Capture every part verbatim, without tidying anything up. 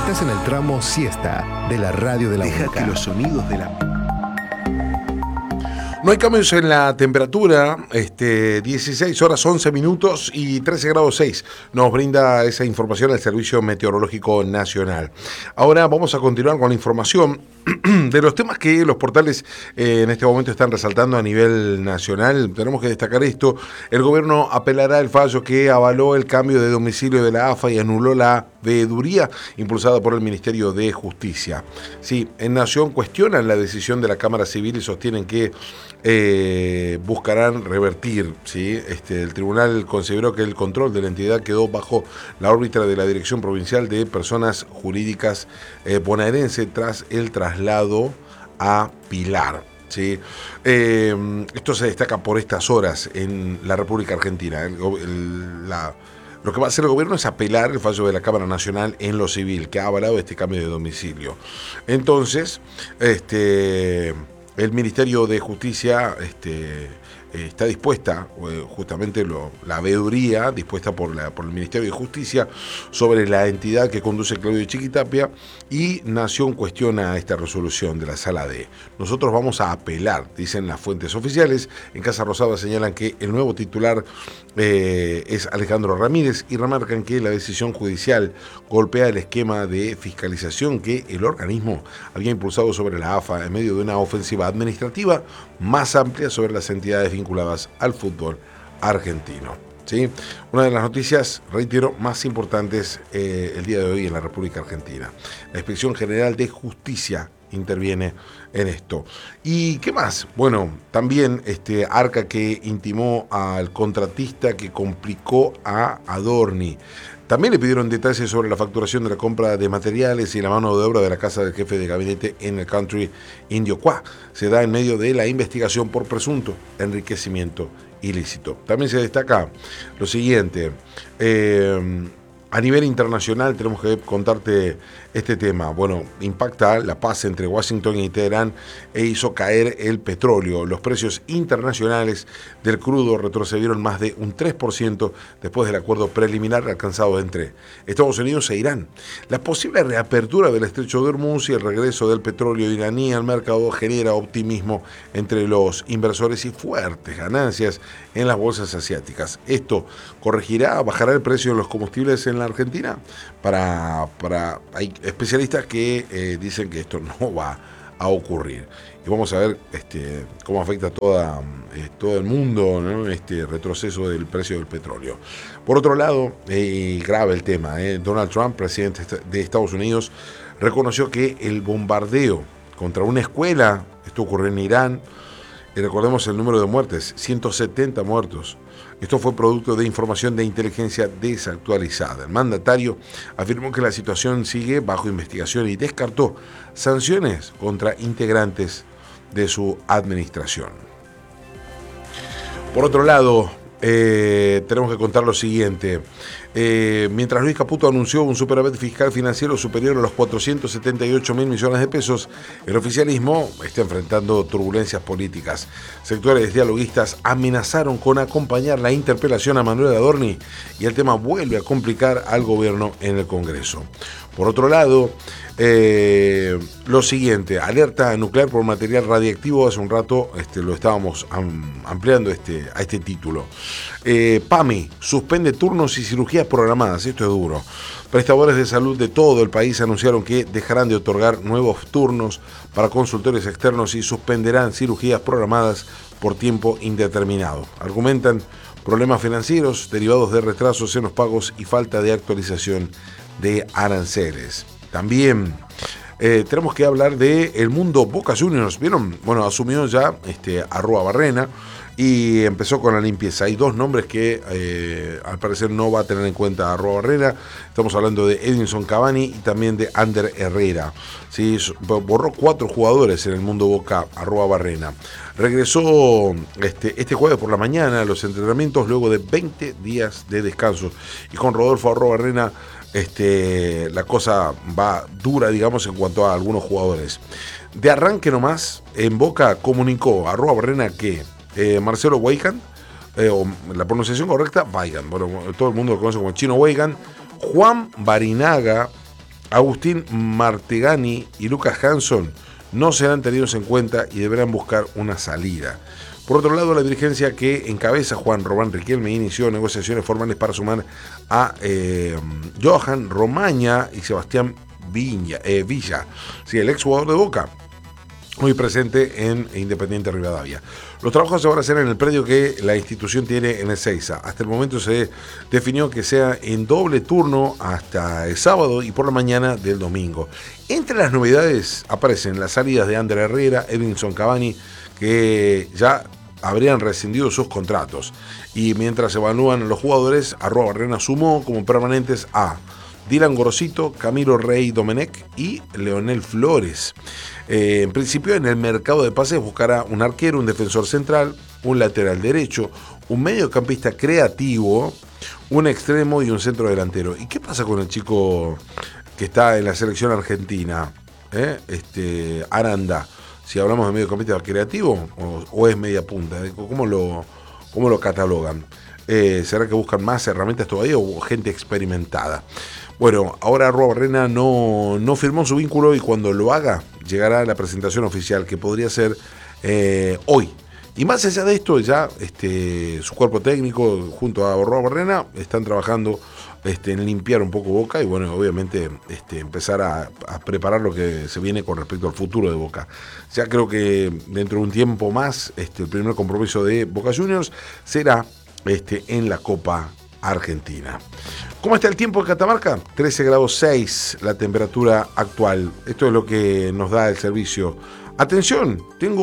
Estás en el tramo siesta de la radio de la Deja Boca. que los sonidos de la... No hay cambios en la temperatura, este, dieciséis horas once minutos y trece grados seis. Nos brinda esa información el Servicio Meteorológico Nacional. Ahora vamos a continuar con la información de los temas que los portales eh, en este momento están resaltando a nivel nacional. Tenemos que destacar esto. El gobierno apelará el fallo que avaló el cambio de domicilio de la A F A y anuló la veeduría impulsada por el Ministerio de Justicia. Sí, en Nación cuestionan la decisión de la Cámara Civil y sostienen que eh, buscarán revertir. ¿Sí? Este, el tribunal consideró que el control de la entidad quedó bajo la órbita de la Dirección Provincial de Personas Jurídicas eh, bonaerense tras el traslado a Pilar. ¿Sí? Eh, esto se destaca por estas horas en la República Argentina. El, el, la, lo que va a hacer el gobierno es apelar el fallo de la Cámara Nacional en lo civil, que ha avalado este cambio de domicilio. Entonces, este, el Ministerio de Justicia este, eh, está dispuesta, eh, justamente lo, la veeduría dispuesta por, la, por el Ministerio de Justicia sobre la entidad que conduce Claudio Chiquitapia, y Nación cuestiona esta resolución de la Sala D. Nosotros vamos a apelar, dicen las fuentes oficiales. En Casa Rosada señalan que el nuevo titular eh, es Alejandro Ramírez y remarcan que la decisión judicial golpea el esquema de fiscalización que el organismo había impulsado sobre la A F A en medio de una ofensiva administrativa más amplia sobre las entidades vinculadas al fútbol argentino. ¿Sí? Una de las noticias, reitero, más importantes eh, el día de hoy en la República Argentina. La Inspección General de Justicia interviene en esto. ¿Y qué más? Bueno, también este Arca que intimó al contratista que complicó a Adorni. También le pidieron detalles sobre la facturación de la compra de materiales y la mano de obra de la casa del jefe de gabinete en el country indio Cuá. Se da en medio de la investigación por presunto enriquecimiento ilícito. También se destaca lo siguiente. Eh, a nivel internacional tenemos que contarte este tema. Bueno, impacta la paz entre Washington y Teherán e hizo caer el petróleo. Los precios internacionales del crudo retrocedieron más de un tres por ciento después del acuerdo preliminar alcanzado entre Estados Unidos e Irán. La posible reapertura del estrecho de Hormuz y el regreso del petróleo iraní al mercado genera optimismo entre los inversores y fuertes ganancias en las bolsas asiáticas. Esto corregirá, bajará el precio de los combustibles en la Argentina. Para, para hay especialistas que eh, dicen que esto no va a ocurrir. Y vamos a ver este, cómo afecta a toda, eh, todo el mundo, ¿no? Este retroceso del precio del petróleo. Por otro lado, eh, grave el tema, eh, Donald Trump, presidente de Estados Unidos, reconoció que el bombardeo contra una escuela, esto ocurrió en Irán, y recordemos el número de muertes, ciento setenta muertos. Esto fue producto de información de inteligencia desactualizada. El mandatario afirmó que la situación sigue bajo investigación y descartó sanciones contra integrantes de su administración. Por otro lado, eh, tenemos que contar lo siguiente. Eh, mientras Luis Caputo anunció un superávit fiscal financiero superior a los cuatrocientos setenta y ocho mil millones de pesos, el oficialismo está enfrentando turbulencias políticas. Sectores dialoguistas amenazaron con acompañar la interpelación a Manuel Adorni y el tema vuelve a complicar al gobierno en el Congreso. Por otro lado, eh, lo siguiente, alerta nuclear por material radiactivo. Hace un rato este, lo estábamos am, ampliando este, a este título. Eh, PAMI suspende turnos y cirugías programadas. Esto es duro. Prestadores de salud de todo el país anunciaron que dejarán de otorgar nuevos turnos para consultores externos y suspenderán cirugías programadas por tiempo indeterminado. Argumentan problemas financieros derivados de retrasos en los pagos y falta de actualización de aranceles. También eh, tenemos que hablar de el mundo Boca Juniors. ¿Vieron? Bueno, asumió ya este, Arrua Barrena y empezó con la limpieza. Hay dos nombres que eh, al parecer no va a tener en cuenta Arrua Barrena. Estamos hablando de Edinson Cavani y también de Ander Herrera. ¿Sí? Borró cuatro jugadores en el mundo Boca Arrua Barrena. Regresó este, este jueves por la mañana a los entrenamientos luego de veinte días de descanso. Y con Rodolfo Arrua Barrena Este, la cosa va dura, digamos, en cuanto a algunos jugadores. De arranque nomás, en Boca comunicó a Arrua Barrena que eh, Marcelo Weigand, eh, o la pronunciación correcta, Weigand, bueno, todo el mundo lo conoce como Chino Weigand, Juan Barinaga, Agustín Martegani y Lucas Hanson no serán tenidos en cuenta y deberán buscar una salida. Por otro lado, la dirigencia que encabeza Juan Román Riquelme inició negociaciones formales para sumar a eh, Johan Romaña y Sebastián Viña, eh, Villa, sí, el exjugador de Boca, hoy presente en Independiente Rivadavia. Los trabajos se van a hacer en el predio que la institución tiene en Ezeiza. Hasta el momento se definió que sea en doble turno hasta el sábado y por la mañana del domingo. Entre las novedades aparecen las salidas de Ander Herrera, Edinson Cavani, que ya habrían rescindido sus contratos. Y mientras se evalúan los jugadores, Arroba Barrena sumó como permanentes a Dylan Gorosito, Camilo Rey Domenech y Leonel Flores. Eh, en principio, en el mercado de pases buscará un arquero, un defensor central, un lateral derecho, un mediocampista creativo, un extremo y un centro delantero. ¿Y qué pasa con el chico que está en la selección argentina? ¿Eh? Este, Aranda. Si hablamos de mediocampista creativo o, o es media punta, ¿cómo lo, cómo lo catalogan? Eh, ¿Será que buscan más herramientas todavía o gente experimentada? Bueno, ahora Arroba Barrena no, no firmó su vínculo y cuando lo haga llegará la presentación oficial que podría ser eh, hoy. Y más allá de esto, ya este, su cuerpo técnico junto a Arroba Barrena están trabajando este, en limpiar un poco Boca y bueno, obviamente este, empezar a, a preparar lo que se viene con respecto al futuro de Boca. Ya creo que dentro de un tiempo más este, el primer compromiso de Boca Juniors será este, en la Copa Argentina. ¿Cómo está el tiempo en Catamarca? trece grados seis la temperatura actual. Esto es lo que nos da el servicio. Atención,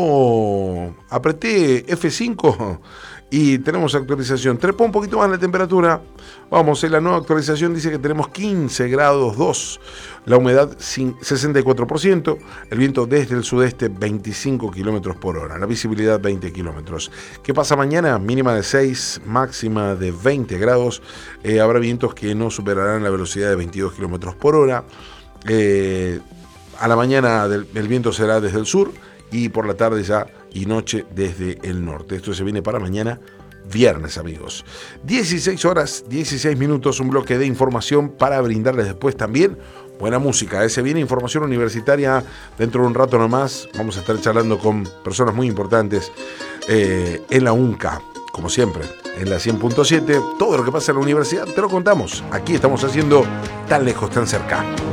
tengo, apreté F cinco y tenemos actualización. Trepó un poquito más la temperatura. Vamos, en la nueva actualización dice que tenemos quince grados dos. La humedad sesenta y cuatro por ciento. El viento desde el sudeste veinticinco kilómetros por hora. La visibilidad veinte kilómetros. ¿Qué pasa mañana? Mínima de seis, máxima de veinte grados. Eh, habrá vientos que no superarán la velocidad de veintidós kilómetros por hora. Eh, a la mañana del, el viento será desde el sur y por la tarde ya y noche desde el norte. Esto se viene para mañana viernes, amigos. dieciséis horas, dieciséis minutos, un bloque de información para brindarles después también buena música. Se viene información universitaria dentro de un rato nomás. Vamos a estar charlando con personas muy importantes eh, en la UNCA, como siempre, en la cien punto siete. Todo lo que pasa en la universidad te lo contamos. Aquí estamos haciendo Tan Lejos, Tan Cerca.